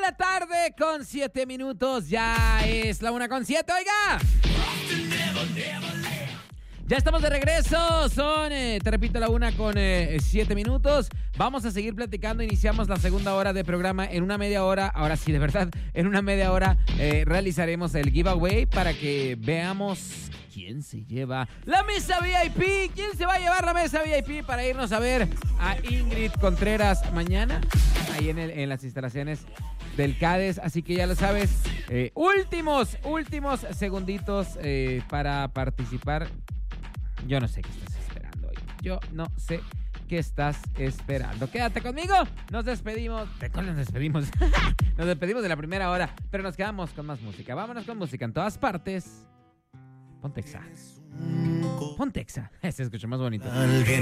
la tarde con 7 minutos. Ya es la 1:07, oiga. Ya estamos de regreso. Son, te repito, la 1:07 minutos. Vamos a seguir platicando. Iniciamos la segunda hora de programa en una media hora. Ahora sí, de verdad, en una media hora realizaremos el giveaway para que veamos quién se lleva la mesa VIP. ¿Quién se va a llevar la mesa VIP para irnos a ver a Ingrid Contreras mañana? Ahí en las instalaciones del CADES. Así que ya lo sabes. Últimos segunditos para participar. Yo no sé qué estás esperando hoy. Yo no sé qué estás esperando. Quédate conmigo. Nos despedimos. ¿De cuál nos despedimos? Nos despedimos de la primera hora, pero nos quedamos con más música. Vámonos con música en todas partes. Pontexa. Pontexa. Se escucha más bonito.